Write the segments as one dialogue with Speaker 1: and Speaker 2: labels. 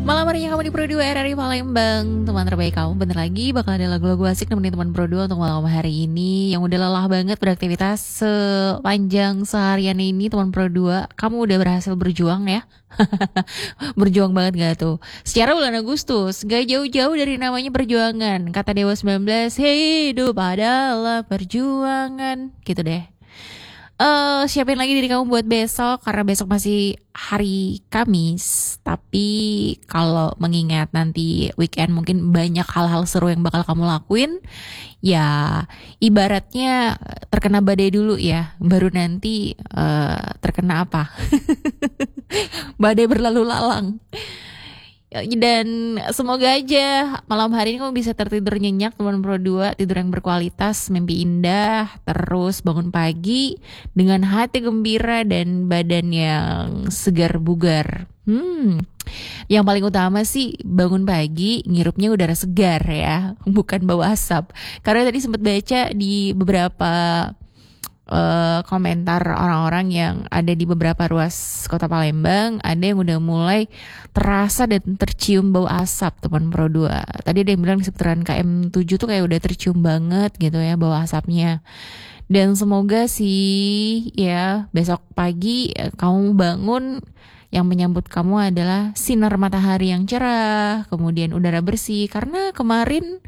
Speaker 1: Malam harinya kamu di Pro 2 RRI Palembang. Teman terbaik kamu bentar lagi bakal ada lagu-lagu asik nemenin teman Pro 2 untuk malam hari ini. Yang udah lelah banget beraktivitas sepanjang seharian ini teman Pro 2, kamu udah berhasil berjuang ya. Berjuang banget gak tuh? Secara bulan Agustus gak jauh-jauh dari namanya perjuangan. Kata Dewa 19, hidup adalah perjuangan. Gitu deh. Siapin lagi diri kamu buat besok, karena besok masih hari Kamis. Tapi kalau mengingat nanti weekend mungkin banyak hal-hal seru yang bakal kamu lakuin. Ya ibaratnya terkena badai dulu ya, baru nanti terkena apa? Badai berlalu lalang. Dan semoga aja malam hari ini kamu bisa tertidur nyenyak teman Pro 2, tidur yang berkualitas, mimpi indah, terus bangun pagi dengan hati gembira dan badan yang segar bugar. Yang paling utama sih bangun pagi ngirupnya udara segar ya, bukan bau asap. Karena tadi sempat baca di beberapa komentar orang-orang yang ada di beberapa ruas kota Palembang, ada yang udah mulai terasa dan tercium bau asap teman Pro 2. Tadi ada yang bilang di seputaran KM7 tuh kayak udah tercium banget gitu ya bau asapnya. Dan semoga sih ya besok pagi kamu bangun, yang menyambut kamu adalah sinar matahari yang cerah, kemudian udara bersih. Karena kemarin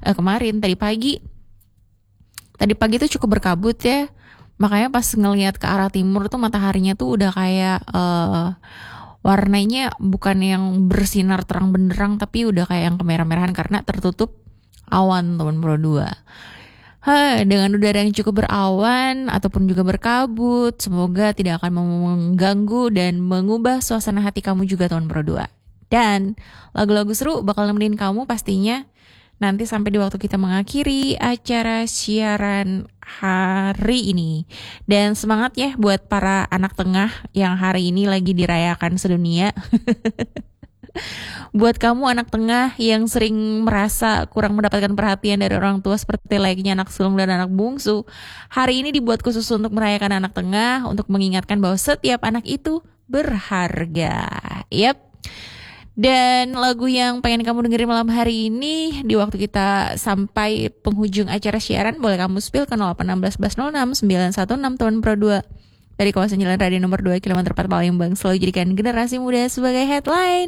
Speaker 1: tadi pagi tuh cukup berkabut ya. Makanya pas ngelihat ke arah timur tuh mataharinya tuh udah kayak warnanya bukan yang bersinar terang benderang, tapi udah kayak yang kemerah-merahan karena tertutup awan teman Pro 2. Dengan udara yang cukup berawan ataupun juga berkabut, semoga tidak akan mengganggu dan mengubah suasana hati kamu juga teman Pro 2. Dan lagu-lagu seru bakal nemenin kamu pastinya nanti sampai di waktu kita mengakhiri acara siaran hari ini. Dan semangat ya buat para anak tengah yang hari ini lagi dirayakan sedunia. Buat kamu anak tengah yang sering merasa kurang mendapatkan perhatian dari orang tua seperti layaknya anak sulung dan anak bungsu, hari ini dibuat khusus untuk merayakan anak tengah, untuk mengingatkan bahwa setiap anak itu berharga. Yap. Dan lagu yang pengen kamu dengerin malam hari ini di waktu kita sampai penghujung acara siaran, boleh kamu spill ke 0816 916 Tuan Pro 2 dari kawasan Jalan Raya nomor 2 km 4 Palembang. Selalu jadikan generasi muda sebagai headline.